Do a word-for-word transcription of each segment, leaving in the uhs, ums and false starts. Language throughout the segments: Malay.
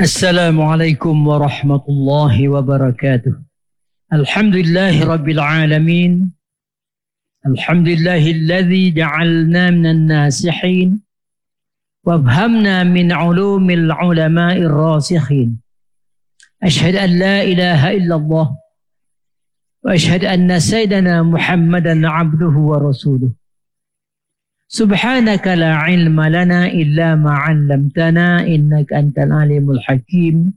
Assalamualaikum warahmatullahi wabarakatuh. Alhamdulillahi rabbil alamin. Alhamdulillahilladzi ja'alna minan nasihin wabhamna min ulumil ulama'ir rasikhin. Ashhadu an la ilaha illallah wa ashhadu anna sayyidana Muhammadan abduhu wa rasuluh. Subhanaka la ilma lana illa ma 'allamtana innaka antal alimul hakim.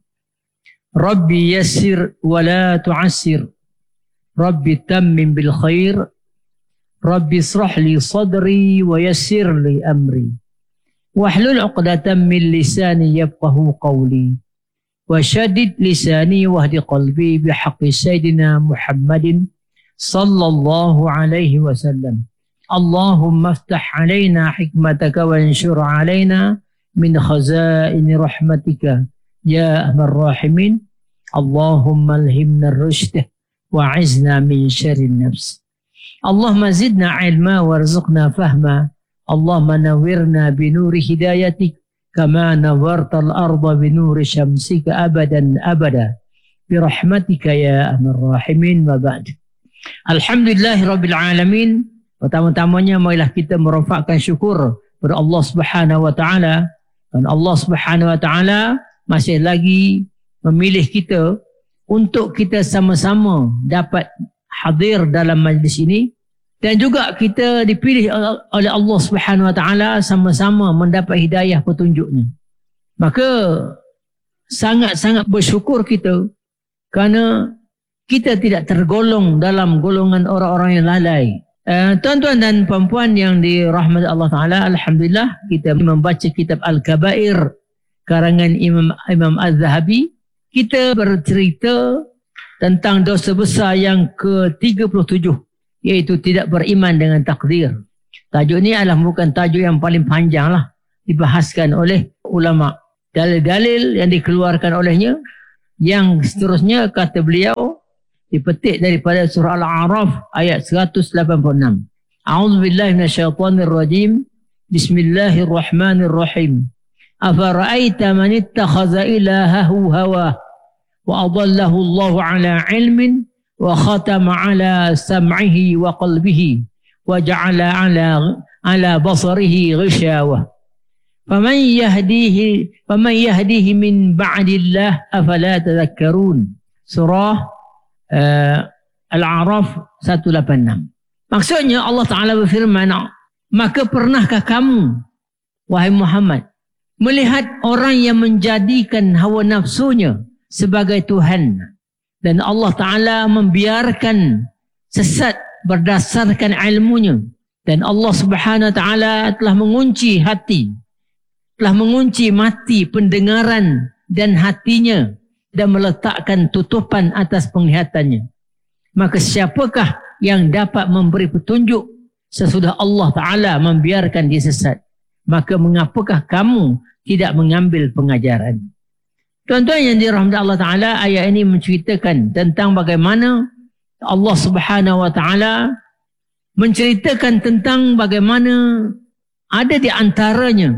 Rabbi yassir wa la tu'assir. Rabbi tammim bil khair. Rabbi israh li sadri wa yassir li amri. Wahlul 'uqdatam min lisani yafqahu qawli. Wa shaddid lisani wahdi qalbi bihaqqi sayyidina Muhammadin sallallahu alaihi wasallam. Allahumma aftah alaina hikmataka wa anshur alaina min khazaini rahmatika ya arhamar rahimin. Allahumma alhimna ar-rushd wa azna min syarri nafs. Allahumma zidna ilma warzuqna fahma. Allahumma nawwirna bi nuri hidayatik kama nawwarta al-arda bi nuri syamsika abadan abada bi rahmatika ya arhamar rahimin. Wa ba'd. Alhamdulillahirabbil alamin. Pertama-tamanya marilah kita merafakkan syukur kepada Allah Subhanahu wa taala, dan Allah Subhanahu wa taala masih lagi memilih kita untuk kita sama-sama dapat hadir dalam majlis ini, dan juga kita dipilih oleh Allah Subhanahu wa taala sama-sama mendapat hidayah petunjuknya. Maka sangat-sangat bersyukur kita kerana kita tidak tergolong dalam golongan orang-orang yang lalai. Uh, tuan-tuan dan puan-puan yang dirahmati Allah Ta'ala, alhamdulillah kita membaca kitab Al-Kabair karangan Imam Imam Az-Zahabi. Kita bercerita tentang dosa besar yang ke tiga puluh tujuh, iaitu tidak beriman dengan takdir. Tajuk ini adalah bukan tajuk yang paling panjang lah, dibahaskan oleh ulama. Dalil-dalil yang dikeluarkan olehnya, yang seterusnya kata beliau dipetik daripada surah Al-A'raf ayat seratus lapan puluh enam. A'udzubillahi minasyaitonir rajim. Bismillahirrahmanirrahim. Afara'aita man ittakhadha ilahahu hawa wa adallahu Allahu ala ilmin wa khatama ala sam'ihi wa qalbihi wa ja'ala ala ala basarihi ghishawa. Faman yahdihi faman yahdihi min ba'dillah afala tadhakkarun. Surah Uh, Al-A'raf seratus lapan puluh enam. Maksudnya Allah Ta'ala berfirman, maka pernahkah kamu, wahai Muhammad, melihat orang yang menjadikan hawa nafsunya sebagai Tuhan, dan Allah Ta'ala membiarkan sesat berdasarkan ilmunya, dan Allah Subhanahu Wa Ta'ala telah mengunci hati, telah mengunci mati pendengaran dan hatinya, dan meletakkan tutupan atas penglihatannya. Maka siapakah yang dapat memberi petunjuk sesudah Allah Ta'ala membiarkan dia sesat? Maka mengapakah kamu tidak mengambil pengajaran? Tuan-tuan yang dirahmati Allah Ta'ala, ayat ini menceritakan tentang bagaimana Allah Subhanahu Wa Ta'ala menceritakan tentang bagaimana ada di antaranya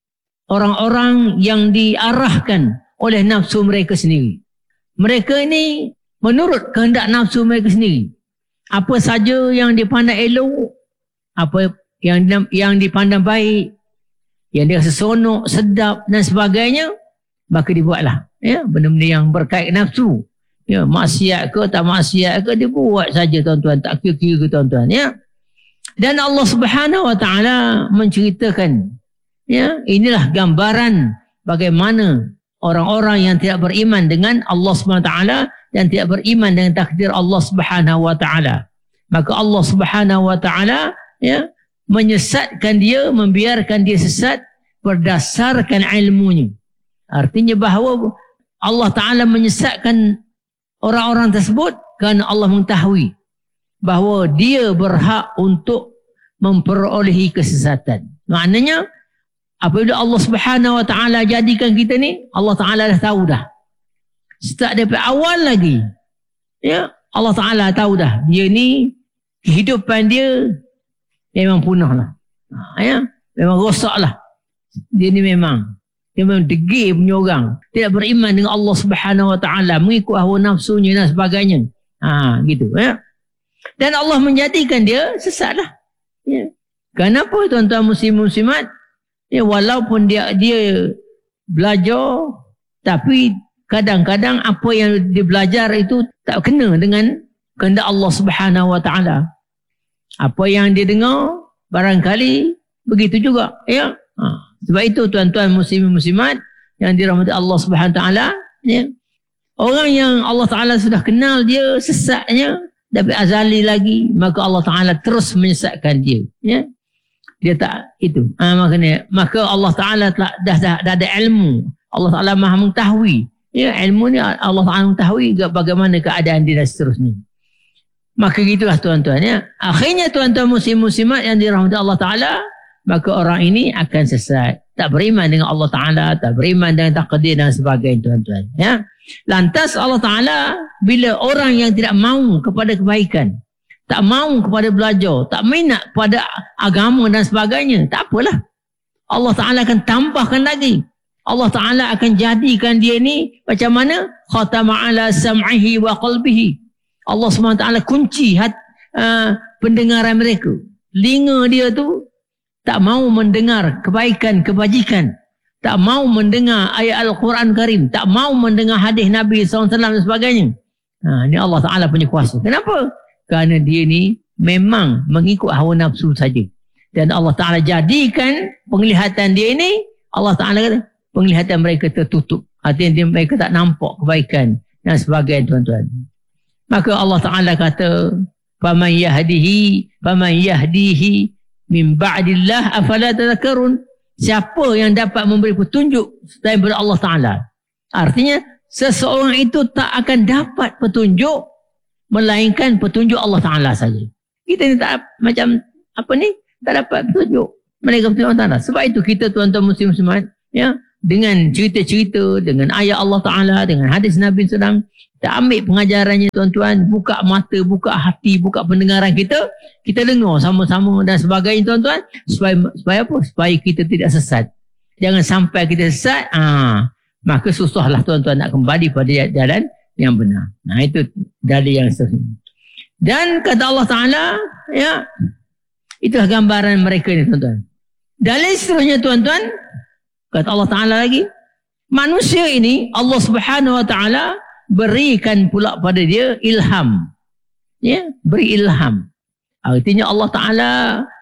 orang-orang yang diarahkan oleh nafsu mereka sendiri. Mereka ini menurut kehendak nafsu mereka sendiri. Apa saja yang dipandang elok, apa yang yang dipandang baik, yang dia seronok, sedap dan sebagainya, maka dibuatlah. Ya, benda-benda yang berkait nafsu. Ya, maksiat ke tak maksiat ke, dia buat saja tuan-tuan, tak kira-kira ke tuan-tuan. Ya. Dan Allah Subhanahu Wa Taala menceritakan, ya, inilah gambaran bagaimana orang-orang yang tidak beriman dengan Allah Subhanahu Wa Taala dan tidak beriman dengan takdir Allah Subhanahu Wa Taala. Maka Allah Subhanahu Wa Taala, ya, menyesatkan dia, membiarkan dia sesat berdasarkan ilmunya. Artinya bahawa Allah Ta'ala menyesatkan orang-orang tersebut kerana Allah mengetahui bahawa dia berhak untuk memperolehi kesesatan. Maknanya apabila Allah Subhanahu Wa Taala jadikan kita ni, Allah Taala dah tahu dah. Start daripada awal lagi. Ya, Allah Taala tahu dah. Dia ni kehidupan dia memang punah lah. Ha, ya, memang rosak lah. Dia ni memang Dia memang degil punya orang. Tidak beriman dengan Allah Subhanahu Wa Taala, mengikut hawa nafsunya dan sebagainya. Ha, gitu ya. Dan Allah menjadikan dia sesatlah. Ya. Kenapa tuan-tuan muslim-muslimat? Ya, walaupun dia dia belajar, tapi kadang-kadang apa yang dia belajar itu tak kena dengan kehendak Allah Subhanahu Wa Taala. Apa yang dia dengar barangkali begitu juga, ya. Ha. Sebab itu tuan-tuan muslim-muslimat yang dirahmati Allah Subhanahu Wa Taala, ya. Orang yang Allah Taala sudah kenal dia sesatnya dari azali lagi, maka Allah Taala terus menyesatkan dia, ya. Dia tak itu. Ha, makanya maka Allah Taala telah dah, dah, dah ada ilmu. Allah Taala Maha mengetahui. Ya, ilmu ni Allah Taala mengetahui bagaimana keadaan dia dan seterusnya. Maka gitulah tuan-tuan, ya. Akhirnya tuan-tuan muslim-muslimat yang dirahmati Allah Taala, maka orang ini akan sesat. Tak beriman dengan Allah Taala, tak beriman dengan takdir dan sebagainya, tuan-tuan, ya. Lantas Allah Taala bila orang yang tidak mahu kepada kebaikan, tak mahu kepada belajar, tak minat pada agama dan sebagainya, tak apalah. Allah Taala akan tambahkan lagi. Allah Taala akan jadikan dia ni macam mana? Khatama ala sam'ihi wa qalbihi. Allah subhanahu wa taala kunci hat, uh, pendengaran mereka. Telinga dia tu tak mau mendengar kebaikan, kebajikan. Tak mau mendengar ayat Al-Quran Karim. Tak mau mendengar hadis Nabi sallallahu alaihi wasallam dan sebagainya. Ha, ini Allah Ta'ala punya kuasa. Kenapa? Kerana dia ni memang mengikut hawa nafsu saja. Dan Allah Ta'ala jadikan penglihatan dia ni, Allah Ta'ala kata, penglihatan mereka tertutup. Artinya mereka tak nampak kebaikan dan sebagainya, tuan-tuan. Maka Allah Ta'ala kata, faman yahdihi faman yahdihi min ba'dillah afala tadhakkarun. Siapa yang dapat memberi petunjuk daripada Allah Ta'ala? Artinya seseorang itu tak akan dapat petunjuk melainkan petunjuk Allah Ta'ala saja. Kita ni tak macam apa ni, tak dapat petunjuk melainkan petunjuk Allah Ta'ala. Sebab itu kita tuan-tuan muslim-muslimat, ya, dengan cerita-cerita, dengan ayat Allah Ta'ala, dengan hadis Nabi sallallahu alaihi wasallam, kita ambil pengajarannya, tuan-tuan, buka mata, buka hati, buka pendengaran kita, kita dengar sama-sama dan sebagainya, tuan-tuan, supaya supaya apa? Supaya kita tidak sesat. Jangan sampai kita sesat, ah, maka susahlah tuan-tuan nak kembali pada jalan yang benar. Nah, itu dalil yang seterusnya. Dan kata Allah Ta'ala, ya, itulah gambaran mereka ni, tuan-tuan. Dalil seterusnya, tuan-tuan, kata Allah Ta'ala lagi, manusia ini Allah Subhanahu Wa Ta'ala berikan pula pada dia ilham. Ya, beri ilham. Artinya Allah Ta'ala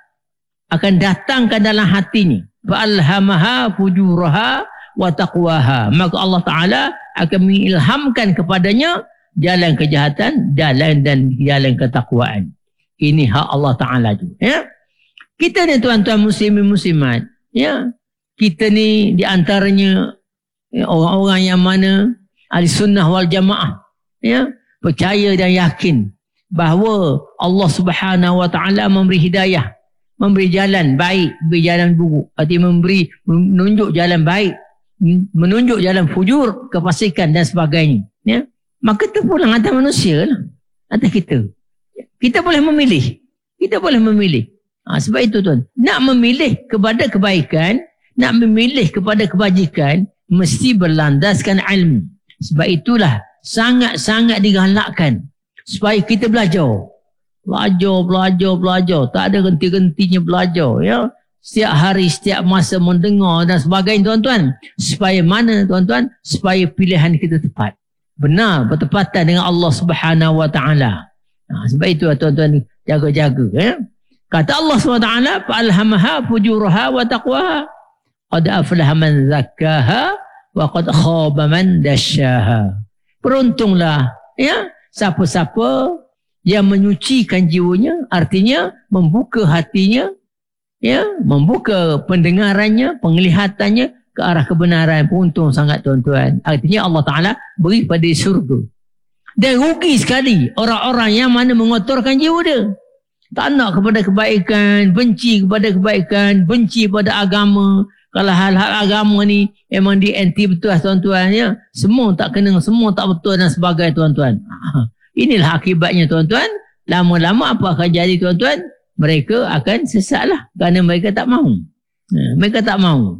akan datangkan dalam hatinya. Fa'alhamaha fujuraha wa taqwaha. Maka Allah Ta'ala akan mengilhamkan kepadanya jalan kejahatan, jalan dan jalan ketakwaan. Ini hak Allah Ta'ala juga. Ya. Kita ni tuan-tuan muslimin muslimat, ya, kita ni di antaranya ya, orang-orang yang mana ahli sunnah wal jamaah, ya, percaya dan yakin bahawa Allah Subhanahu Wa Taala memberi hidayah, memberi jalan baik, memberi jalan buruk, artinya memberi menunjuk jalan baik, menunjuk jalan fujur, kefasikan dan sebagainya, ya. Maka terpulang atas manusia lah, atas kita. Kita boleh memilih, kita boleh memilih. Ha, sebab itu tuan, nak memilih kepada kebaikan, nak memilih kepada kebajikan, mesti berlandaskan ilmu. Sebab itulah sangat-sangat digalakkan supaya kita belajar. Belajar, belajar, belajar. Tak ada henti-hentinya belajar, ya. Setiap hari, setiap masa mendengar dan sebagainya, tuan-tuan. Supaya mana, tuan-tuan? Supaya pilihan kita tepat. Benar, bertepatan dengan Allah Subhanahu Wa Taala. Nah, sebab itu tuan-tuan jaga-jaga, ya. Kata Allah Subhanahu Wa Taala, fa'alhamaha fujuraha wa taqwaha. Qad aflaha man zakkaha wa qad khaba man dasyaha. Beruntunglah, ya, siapa-siapa yang menyucikan jiwanya, artinya membuka hatinya, ya, membuka pendengarannya, penglihatannya ke arah kebenaran. Beruntung sangat, tuan-tuan. Artinya Allah Ta'ala beri pada syurga. Dan rugi sekali orang-orang yang mana mengotorkan jiwa dia. Tak nak kepada kebaikan, benci kepada kebaikan, benci pada agama. Kalau hal-hal agama ni memang di anti betul, tuan-tuan, ya. Semua tak kena, semua tak betul dan sebagainya, tuan-tuan. Inilah akibatnya, tuan-tuan. Lama-lama apa akan jadi, tuan-tuan? Mereka akan sesatlah kerana mereka tak mahu. Mereka tak mahu.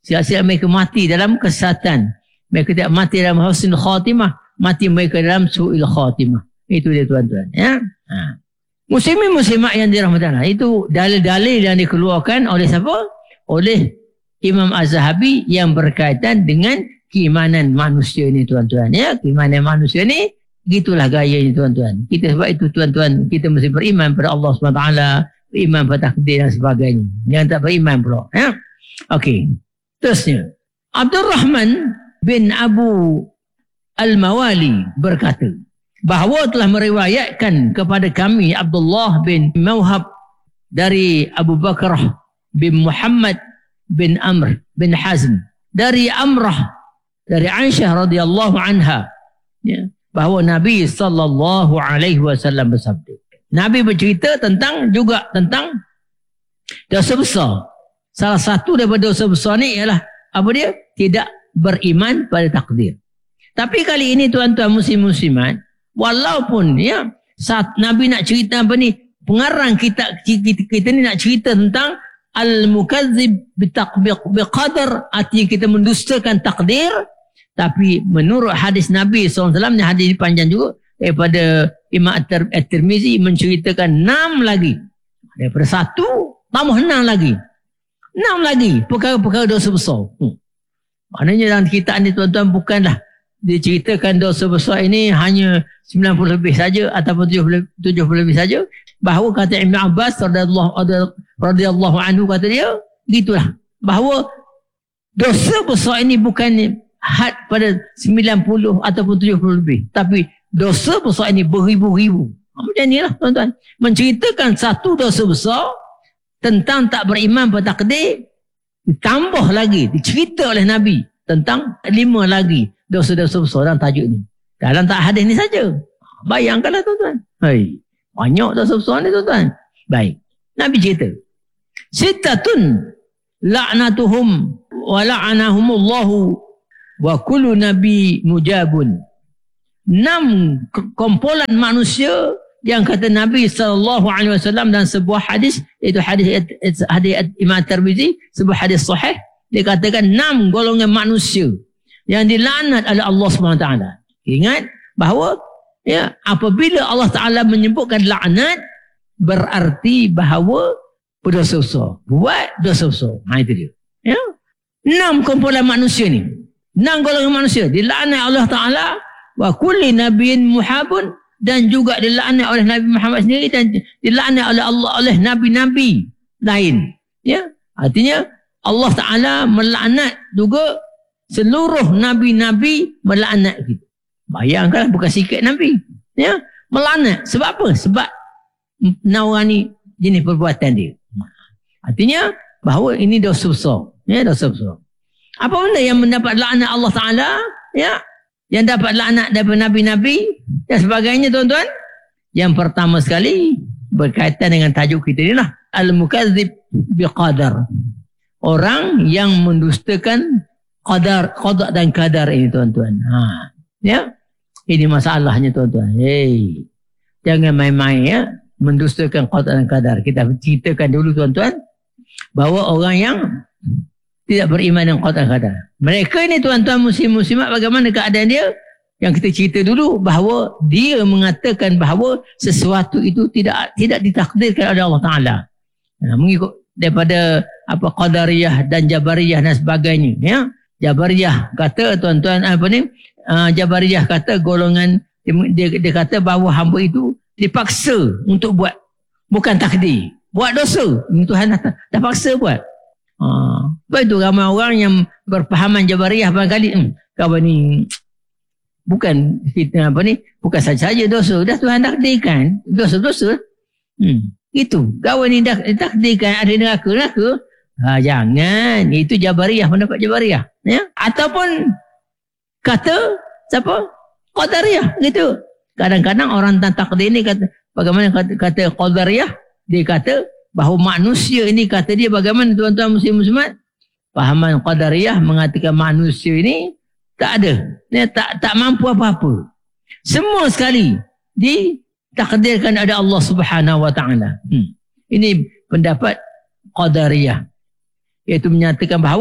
Siap-siap mereka mati dalam kesesatan. Mereka tidak mati dalam husnul khatimah, mati mereka dalam su'il khatimah. Itu dia tuan-tuan. Ya. Ha. Muslimin muslimat yang dirahmati Allah. Itu dalil-dalil yang dikeluarkan oleh siapa? Oleh Imam Az-Zahabi yang berkaitan dengan keimanan manusia ni tuan-tuan. Ya, keimanan manusia ni gitulah gayanya tuan-tuan. Kita sebab itu tuan-tuan, kita mesti beriman pada Allah subhanahu wa taala, beriman pada takdir dan sebagainya. Yang tak beriman pula. Ya. Okey. Terusnya, Abdul Rahman bin Abu Al-Mawali berkata bahawa telah meriwayatkan kepada kami Abdullah bin Mawhab dari Abu Bakar bin Muhammad bin Amr bin Hazm dari Amrah dari Aisyah radhiyallahu anha, ya, bahawa Nabi sallallahu alaihi wasallam bersabda. Nabi bercerita tentang juga tentang dosa besar. Salah satu daripada dosa besar ni ialah apa dia? Tidak beriman pada takdir. Tapi kali ini tuan-tuan muslim-muslimat, walaupun ya saat Nabi nak cerita apa ni, pengarang kita kita, kita ni nak cerita tentang al-mukazzib bitaqbiq biqadar, artinya kita mendustakan takdir. Tapi menurut hadis Nabi sallallahu alaihi wasallam, hadis ini panjang juga, daripada Imam At-Tirmizi menceritakan enam lagi. Daripada satu tambah enam lagi. Enam lagi perkara-perkara dosa besar. Hmm. Maknanya dalam kitab ni tuan-tuan bukanlah diceritakan dosa besar ini hanya sembilan puluh lebih saja ataupun tujuh puluh lebih saja. Bahawa kata Ibn Abbas radhiyallahu anhu, kata dia gitulah, bahawa dosa besar ini bukan had pada sembilan puluh ataupun tujuh puluh lebih, tapi dosa besar ini beribu-ribu. Macam inilah tuan-tuan, menceritakan satu dosa besar tentang tak beriman pada takdir, ditambah lagi dicerita oleh Nabi tentang lima lagi dosa-dosa besar dalam tajuk ni. Dalam tak hadis ni saja. Bayangkanlah tuan-tuan. Hai, banyak dosa besar ni tuan-tuan. Baik. Nabi cerita. Sittatun la'natuhum wa la'anahumullahu wa kullu nabi mujabun. Enam kumpulan manusia yang kata Nabi sallallahu alaihi wasallam dalam sebuah hadis, iaitu hadis hadis Imam Tirmizi, sebuah hadis sahih, dia katakan enam golongan manusia yang dilaknat oleh Allah Subhanahu wa taala. Ingat bahawa ya, apabila Allah Taala menyebutkan laknat, berarti bahawa berdosa besar, buat dosa besar. Ha, itu dia. Ya. Enam kumpulan manusia ni, enam golongan manusia dilaknat Allah Taala, wa kulli nabiyyin muhabun, dan juga dilaknat oleh Nabi Muhammad sendiri, dan dilaknat oleh Allah oleh nabi-nabi lain. Ya, artinya Allah Taala melaknat juga seluruh nabi-nabi, melaknat kita. Bayangkan, bukan sikit nabi. Ya, melaknat. Sebab apa? Sebab nawani jenis perbuatan dia. Artinya bahawa ini dosa besar. Ya, dosa besar. Apa benda yang mendapat laknat Allah Taala? Ya, yang dapat laknat daripada nabi-nabi dan sebagainya tuan-tuan. Yang pertama sekali berkaitan dengan tajuk kita ni lah, al-mukazzib biqadar. Orang yang mendustakan qadar, qada dan qadar ini tuan-tuan. Ha, ya. Ini masalahnya tuan-tuan. Hey, jangan main-main ya, mendustakan qada dan qadar. Kita ceritakan dulu tuan-tuan bahawa orang yang tidak beriman dengan qada dan qadar, mereka ini tuan-tuan muslim-muslimat, bagaimana keadaan dia? Yang kita cerita dulu bahawa dia mengatakan bahawa sesuatu itu tidak tidak ditakdirkan oleh Allah Taala. Nah, mengikut daripada apa qadariyah dan jabariyah dan sebagainya. Ya, jabariyah kata tuan-tuan apa ni? Uh, jabariyah kata golongan dia, dia kata bahawa hamba itu dipaksa untuk buat, bukan takdir. Buat dosa, Tuhan dah, dah paksa buat. Uh, sebab itu ramai orang yang berpahaman jabariyah barangkali hmm, kawan ni bukan kita apa ni, bukan saja-saja dosa, dah Tuhan takdirkan dosa-dosa. Hmm, itu kawan ni dah takdirkan ada neraka, neraka. Ha, jangan, itu jabariyah, pendapat jabariyah. Ya, ataupun kata siapa? Qadariyah gitu. Kadang-kadang orang tentang takdir ni kata bagaimana kata, kata Qadariyah, dia kata bahawa manusia ini, kata dia bagaimana tuan-tuan muslim-muslimat? Pahaman Qadariyah mengatakan manusia ini tak ada, dia tak tak mampu apa-apa. Semua sekali ditakdirkan ada Allah Subhanahu wa taala. Hmm. Ini pendapat Qadariyah, iaitu menyatakan bahawa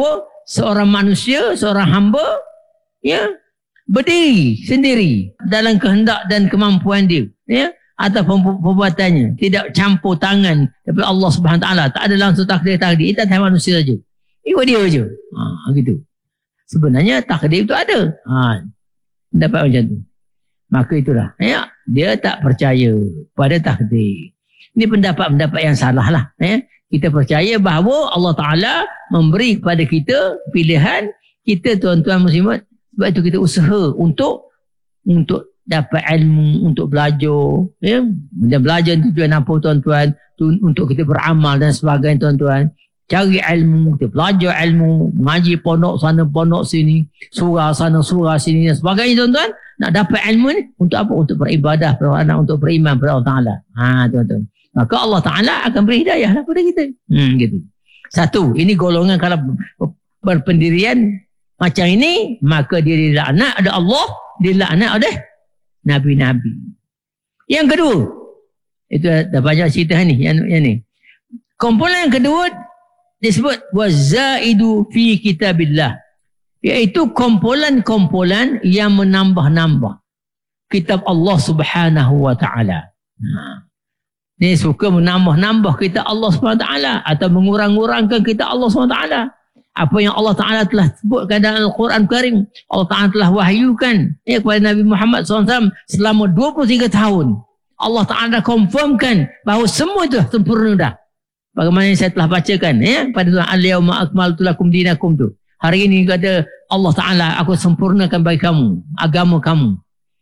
seorang manusia, seorang hamba, ya, berdiri sendiri dalam kehendak dan kemampuan dia, ya, atau perbuatannya, tidak campur tangan daripada Allah Subhanahu Wa Taala, tak ada langsung takdir-takdir, itu atas manusia saja. Ikut dia saja. Ha, gitu. Sebenarnya takdir itu ada. Ha, dapat macam tu. Maka itulah, ya, dia tak percaya pada takdir. Ini pendapat-pendapat yang salah lah. Ya. Kita percaya bahawa Allah Ta'ala memberi kepada kita pilihan. Kita tuan-tuan muslimat, sebab itu kita usaha untuk untuk dapat ilmu, untuk belajar. Ya. Dan belajar tujuan apa tuan-tuan? Untuk kita beramal dan sebagainya tuan-tuan. Cari ilmu, kita belajar ilmu, mengaji pondok sana, pondok sini, surah sana, surah sini dan sebagainya tuan-tuan. Nak dapat ilmu ni untuk apa? Untuk beribadah, untuk beriman kepada Allah Ta'ala. Ha, tuan-tuan. Maka Allah Ta'ala akan beri hidayah lah pada kita. Hmm, gitu. Satu, ini golongan kalau berpendirian macam ini, maka dia dilaknat oleh Allah, dilaknat oleh Nabi-Nabi. Yang kedua, itu dah banyak cerita ni, yang, yang ni. Komponen yang kedua, disebut wazaidu fi kitabillah, iaitu komponen-komponen yang menambah-nambah kitab Allah Subhanahu Wa Ta'ala. Ha. Ni suka menambah-nambah kitab Allah Subhanahu Wa Ta'ala atau mengurang-urangkan kitab Allah Subhanahu Wa Ta'ala. Apa yang Allah Ta'ala telah sebutkan dalam Al-Quran Karim, Allah Ta'ala telah wahyukan, ya, kepada Nabi Muhammad sallallahu alaihi wasallam selama dua puluh tiga tahun. Allah Ta'ala dah confirmkan bahawa semua itu sempurna dah. Bagaimana yang saya telah bacakan, ya, pada Tuhan al-yawma akmaltu lakum dinakum tu. Hari ini kata Allah Ta'ala, aku sempurnakan bagi kamu agama kamu.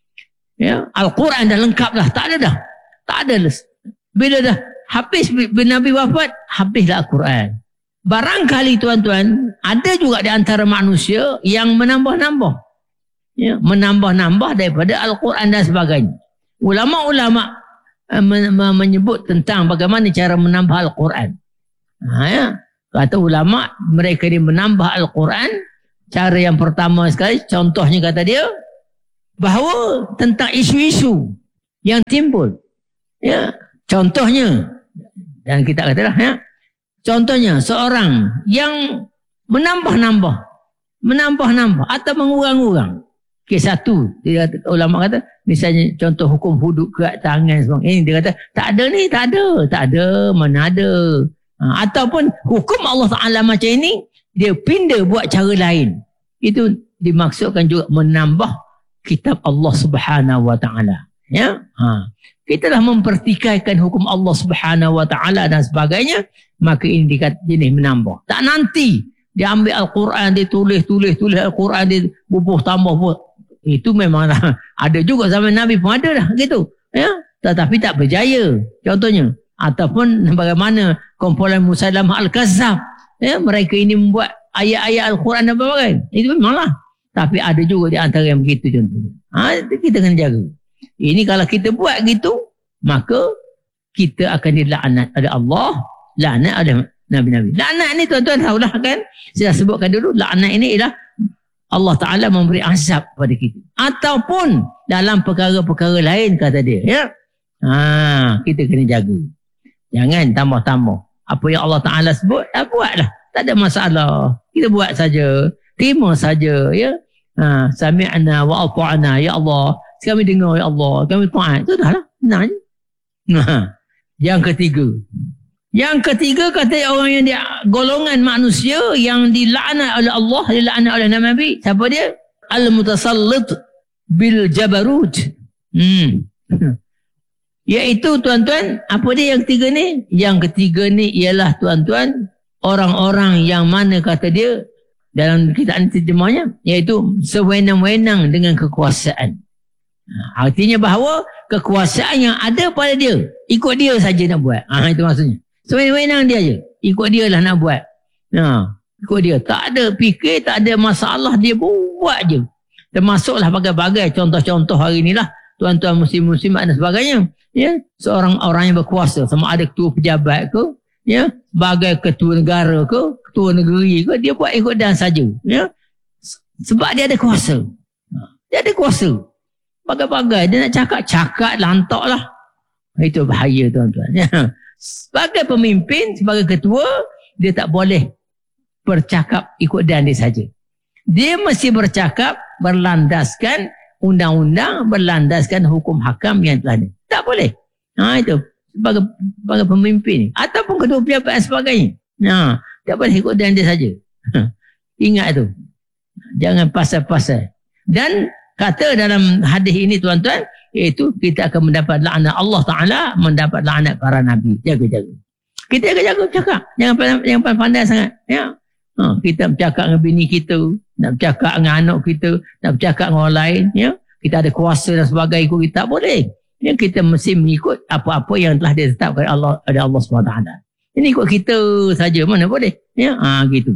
Ya, Al-Quran dah lengkap dah, tak ada dah. Tak ada. Bila dah habis Nabi wafat, habislah Al-Quran. Barangkali tuan-tuan, ada juga di antara manusia yang menambah-nambah. Ya, menambah-nambah daripada Al-Quran dan sebagainya. Ulama-ulama menyebut tentang bagaimana cara menambah Al-Quran. Ha, ya. Kata ulama, mereka ni menambah Al-Quran. Cara yang pertama sekali, contohnya kata dia, bahawa tentang isu-isu yang timbul. Ya, contohnya, dan kita katalah, ya, contohnya seorang yang menambah-nambah, menambah-nambah atau mengurang-urang. Okay, satu, dia kata, ulama kata, misalnya contoh hukum hudud kerat tangan semua. Ini dia kata, tak ada ni, tak ada. Tak ada, mana ada. Ha, ataupun hukum Allah Ta'ala macam ini, dia pindah buat cara lain. Itu dimaksudkan juga menambah kitab Allah Subhanahu Wa Ta'ala. Ya? Ha. Kita dah mempertikaikan hukum Allah Subhanahu Wa Ta'ala dan sebagainya, maka ini dikata jenis menambah. Tak nanti dia ambil Al-Quran, dia tulis-tulis tulis Al-Quran, dia bubuh tambah buat. Itu memanglah ada juga zaman Nabi pun ada dah gitu, ya, tetapi tak berjaya contohnya. Ataupun bagaimana kumpulan Musailamah Al-Kazzab, ya, mereka ini membuat ayat-ayat Al-Quran dan berbagai, itu memanglah. Tapi ada juga di antara yang begitu contohnya. Ha, kita kena jaga. Ini kalau kita buat gitu, maka kita akan dilaknat oleh Allah, laknat oleh Nabi-Nabi. Laknat ni tuan-tuan tahulah kan, saya sebutkan dulu, laknat ini ialah Allah Ta'ala memberi azab pada kita. Ataupun dalam perkara-perkara lain kata dia. Ya? Ha, kita kena jaga. Jangan tambah-tambah. Apa yang Allah Ta'ala sebut, dah buatlah. Tak ada masalah. Kita buat saja. Terima saja. Ya? Ha, sami'na wa ata'na. Ya Allah. Kami dengar, ya Allah. Kami ta'at. Itu dah lah. Senang je. Ha. Yang ketiga. Yang ketiga kata orang yang dia golongan manusia yang dilaknat oleh Allah, dilaknat oleh Nabi. Siapa dia? Al-mutasallit bil jabarut. Hmm. Iaitu tuan-tuan, apa dia yang ketiga ni? Yang ketiga ni ialah tuan-tuan, orang-orang yang mana kata dia dalam kitab terjemahnya, iaitu sewenang-wenang dengan kekuasaan. Artinya bahawa kekuasaan yang ada pada dia, ikut dia saja nak buat. Ah, itu maksudnya. Sewenang-wenang dia je. Ikut dia lah nak buat. Ha, ikut dia. Tak ada fikir, tak ada masalah. Dia buat je. Termasuklah bagai-bagai contoh-contoh hari ni lah. Tuan-tuan muslim-muslimat dan sebagainya. Ya, seorang orang yang berkuasa. Sama ada ketua pejabat ke. Ya, sebagai ketua negara ke. Ketua negeri ke. Dia buat ikut dan saja. Ya. Sebab dia ada kuasa. Dia ada kuasa. Bagai-bagai. Dia nak cakap, cakap lantak lah. Itu bahaya tuan-tuan. Ya. Sebagai pemimpin, sebagai ketua, dia tak boleh bercakap ikut dan dia saja. Dia mesti bercakap berlandaskan undang-undang, berlandaskan hukum hakam yang telah ada. Tak boleh. Ha, itu sebagai, sebagai pemimpin ataupun kedua pihak dan sebagainya. Ha, tak boleh ikut dan dia saja. Ingat tu. Jangan pasal-pasal. Dan kata dalam hadis ini tuan-tuan, iaitu kita akan mendapat laknat Allah Ta'ala, mendapat laknat para Nabi. Jaga-jaga. Kita jaga-jaga cakap. Jangan, jangan pandai sangat. Ya. Ha, kita bercakap dengan bini kita, nak bercakap dengan anak kita, nak bercakap dengan orang lain. Ya. Kita ada kuasa dan sebagainya, ikut kita tak boleh. Ya, kita mesti mengikut apa-apa yang telah ditetapkan Allah, ada Allah subhanahu wa taala. Ini ikut kita saja, mana boleh. Ya, ha, gitu.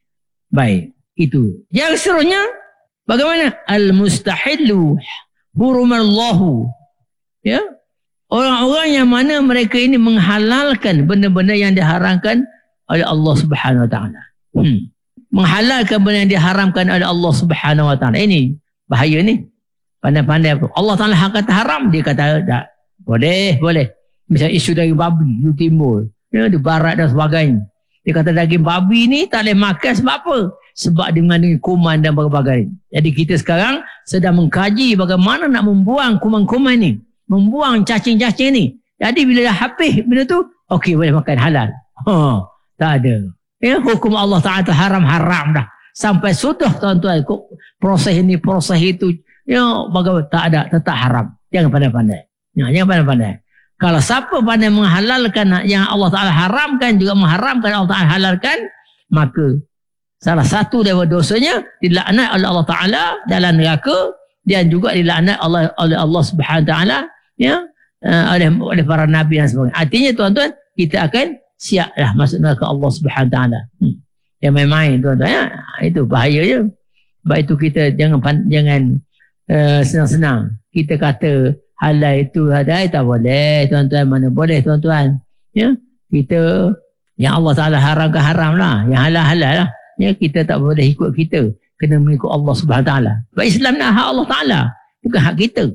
Baik, itu. Yang seterusnya, bagaimana? Al-mustahillu hurumallahu. Ya. Orang-orang yang mana mereka ini menghalalkan benda-benda yang diharamkan oleh Allah Subhanahu wa taala. Hmm. Menghalalkan benda yang diharamkan oleh Allah Subhanahu wa taala. Ini bahaya ni. Pandai-pandai apa? Allah Taala kata haram, dia kata tak. Boleh, boleh. Misalnya isu daging babi di timur, ya, di barat dan sebagainya. Dia kata daging babi ni tak boleh makan sebab apa? Sebab dia mengandungi kuman dan berbagai. Jadi kita sekarang sedang mengkaji bagaimana nak membuang kuman-kuman ni, membuang cacing-cacing ni. Jadi bila dah habis benda tu, okey boleh makan halal. Ha, tak ada. Ya, hukum Allah Taala haram-haram dah. Sampai sudah tuan-tuan proses ini, proses itu, ya, bagaimana tak ada, tetap haram. Jangan pandai-pandai. Ya, jangan pandai-pandai. Kalau siapa pandai menghalalkan yang Allah Taala haramkan, juga mengharamkan Allah Taala halalkan, maka salah satu daripada dosanya dilaknat oleh Allah Taala dalam neraka, dan juga dilaknat oleh oleh Allah Subhanahu taala, ya, oleh oleh para nabi dan sebagainya. Artinya tuan-tuan, kita akan siaplah masuk neraka Allah Subhanahu taala. Hmm. Yang main-main tuan-tuan, ya. Itu bahaya je. Sebab itu kita jangan jangan uh, senang-senang. Kita kata halal itu hadai, tak boleh tuan-tuan, mana boleh tuan-tuan. Ya, kita yang Allah Taala haramkan haram lah, yang halal halal lah. Ya, kita tak boleh ikut kita, kena mengikut Allah Subhanahu taala. Sebab Islam ni hak Allah Taala, bukan hak kita.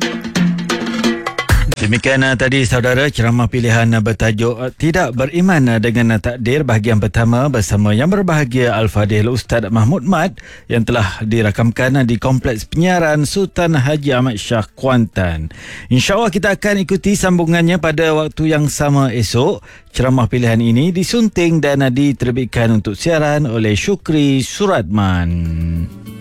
Demikian uh, tadi saudara ceramah pilihan uh, bertajuk uh, Tidak Beriman uh, dengan uh, Takdir bahagian pertama bersama yang berbahagia Al-Fadhil Ustaz Mahmud Mat yang telah dirakamkan uh, di Kompleks Penyiaran Sultan Haji Ahmad Shah Kuantan. InsyaAllah kita akan ikuti sambungannya pada waktu yang sama esok. Ceramah pilihan ini disunting dan uh, diterbitkan untuk siaran oleh Syukri Suratman.